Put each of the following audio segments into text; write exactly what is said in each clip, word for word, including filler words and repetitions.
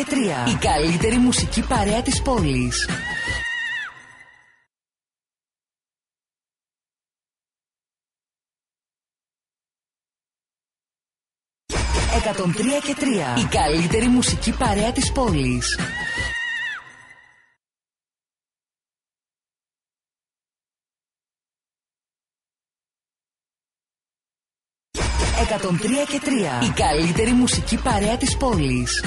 τρία. Η καλύτερη μουσική παρέα της πόλης. εκατόν τρία και τρία. Η καλύτερη μουσική παρέα της πόλης. εκατόν τρία και τρία. Η καλύτερη μουσική παρέα της πόλης.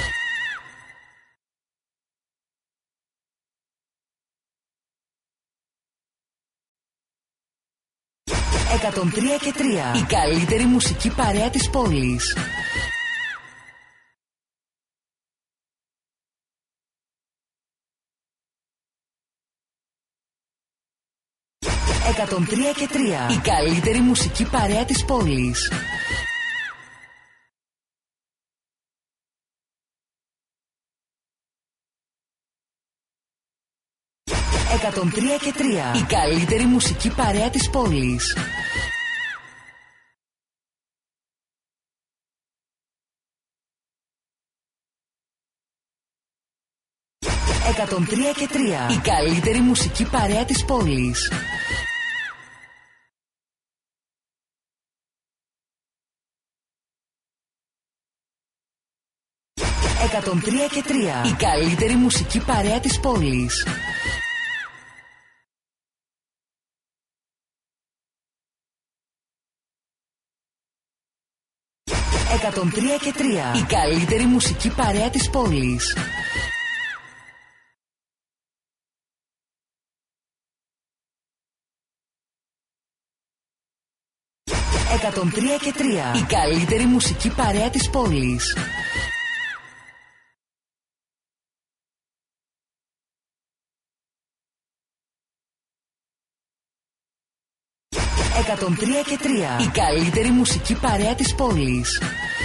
εκατόν τρία και τρία. Η καλύτερη μουσική παρέα της πόλης. εκατόν τρία και τρία. Η καλύτερη μουσική παρέα της πόλης. εκατόν τρία και τρία. Η καλύτερη μουσική παρέα της πόλης. εκατόν τρία και τρία. Η καλύτερη μουσική παρέα της πόλης. εκατόν τρία και τρία. Η καλύτερη μουσική παρέα της πόλης. εκατόν τρία και τρία. Η καλύτερη μουσική παρέα της πόλης. εκατόν τρία και τρία. Η καλύτερη μουσική παρέα της πόλης. εκατόν τρία και τρία. Η καλύτερη μουσική παρέα της πόλης.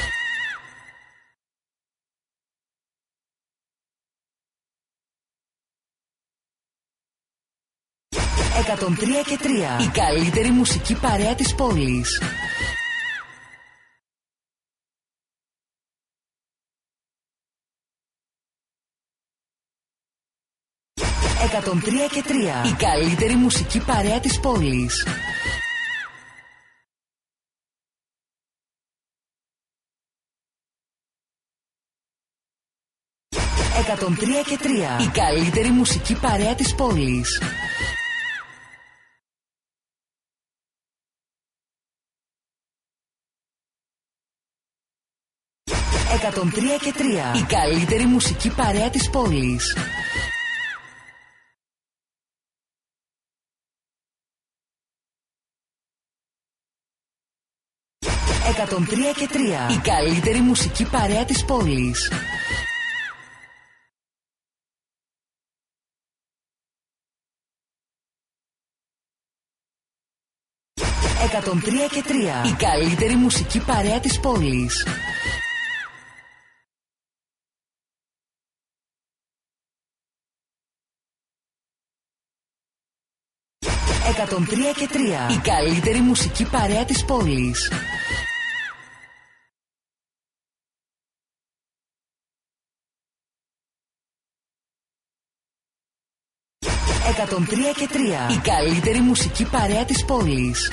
εκατόν τρία και τρία. Η καλύτερη μουσική παρέα της πόλης. εκατόν τρία και τρία. Η καλύτερη μουσική παρέα της πόλης. εκατόν τρία και τρία. Η καλύτερη μουσική παρέα της πόλης. εκατόν τρία και τρία. Η καλύτερη μουσική παρέα της πόλης. εκατόν τρία και τρία. Η καλύτερη μουσική παρέα της πόλης. εκατόν τρία και τρία. Η καλύτερη μουσική παρέα της πόλης. εκατόν τρία και τρία. Η καλύτερη μουσική παρέα της πόλης. εκατόν τρία και τρία. Η καλύτερη μουσική παρέα της πόλης.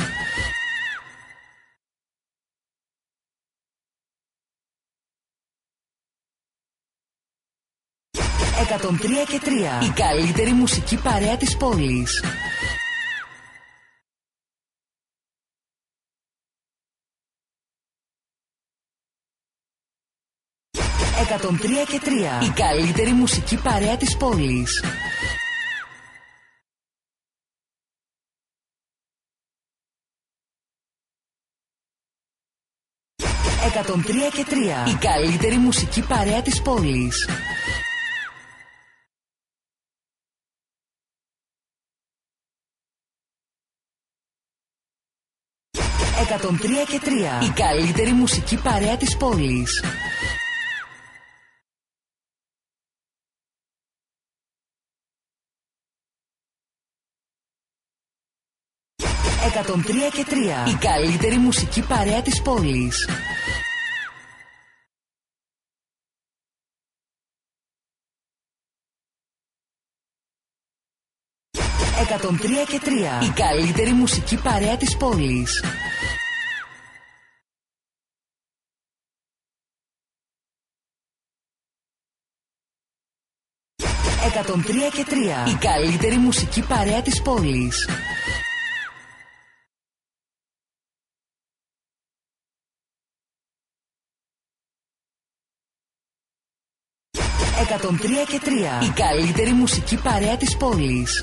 εκατόν τρία και τρία. Η καλύτερη μουσική παρέα της πόλης. εκατόν τρία και τρία. Η καλύτερη μουσική παρέα της πόλης. εκατόν τρία και τρία. Η καλύτερη μουσική παρέα της πόλης. εκατόν τρία και τρία. Η καλύτερη μουσική παρέα της πόλης. εκατόν τρία και τρία. Η καλύτερη μουσική παρέα της πόλης. εκατόν τρία και τρία. Η καλύτερη μουσική παρέα της πόλης. εκατόν τρία και τρία. Η καλύτερη μουσική παρέα της πόλης. εκατόν τρία και τρία. Η καλύτερη μουσική παρέα της πόλης.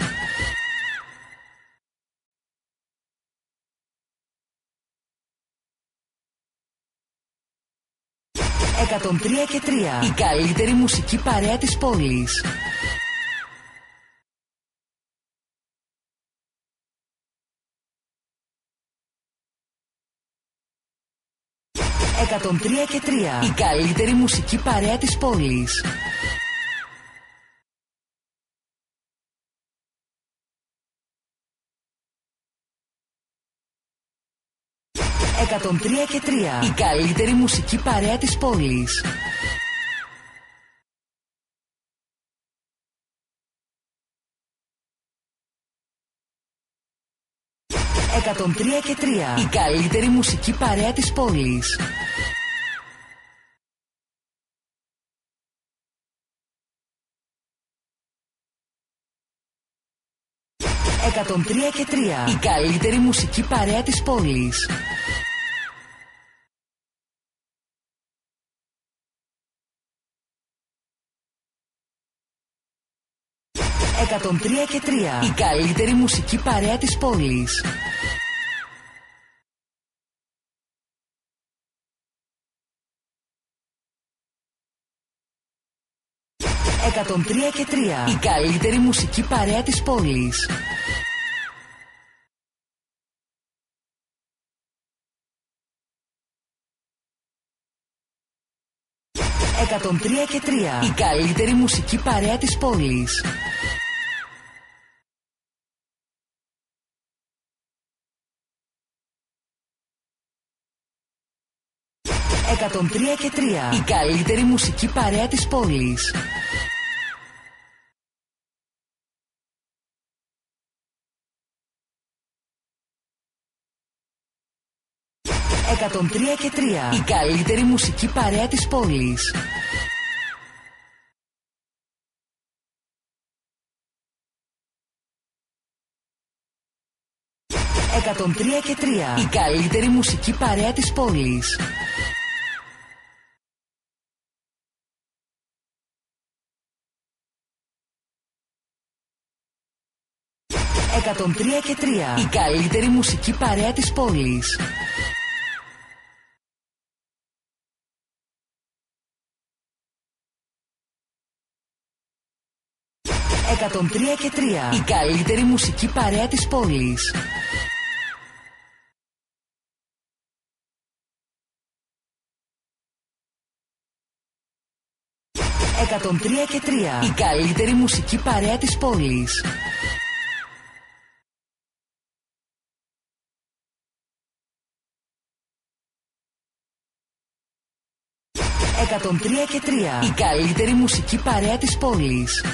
εκατόν τρία και τρία. Η καλύτερη μουσική παρέα της πόλης. εκατόν τρία και τρία. Η καλύτερη μουσική παρέα της πόλης. εκατόν τρία και τρία. Η καλύτερη μουσική παρέα της πόλης. εκατόν τρία και τρία. Η καλύτερη μουσική παρέα της πόλης. εκατόν τρία και τρία. Η καλύτερη μουσική παρέα της πόλης. εκατόν τρία και τρία. Η καλύτερη μουσική παρέα της πόλης. εκατόν τρία και τρία. Η καλύτερη μουσική παρέα της πόλης. εκατόν τρία και τρία. Η καλύτερη μουσική παρέα της πόλης. εκατόν τρία και τρία. Η καλύτερη μουσική παρέα της πόλης. εκατόν τρία και τρία. Η καλύτερη μουσική παρέα της πόλης. εκατόν τρία και τρία. Η καλύτερη μουσική παρέα της πόλης. εκατόν τρία και τρία. Η καλύτερη μουσική παρέα της πόλης. εκατόν τρία και τρία. Η καλύτερη μουσική παρέα της πόλης. εκατόν τρία και τρία. Η καλύτερη μουσική παρέα της πόλης. εκατόν τρία και τρία. Η καλύτερη μουσική παρέα της πόλης.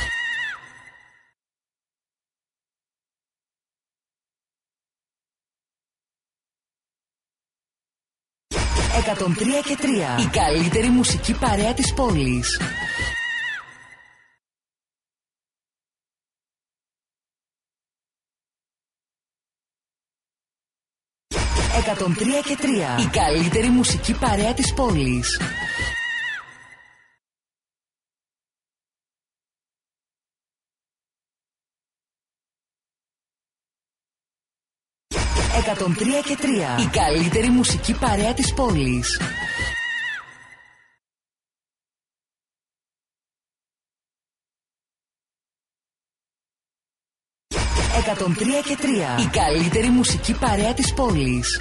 εκατόν τρία και τρία. Η καλύτερη μουσική παρέα της πόλης. εκατόν τρία και τρία. Η καλύτερη μουσική παρέα της πόλης. εκατόν τρία και τρία. Η καλύτερη μουσική παρέα της πόλης. εκατόν τρία και τρία. Η καλύτερη μουσική παρέα της πόλης.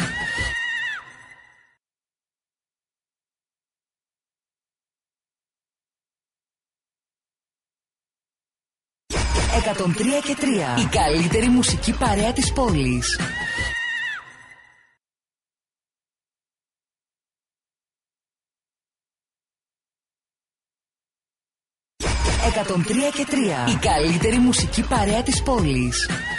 εκατόν τρία και τρία. Η καλύτερη μουσική παρέα της πόλης. εκατόν τρία και τρία. Η καλύτερη μουσική παρέα της πόλης.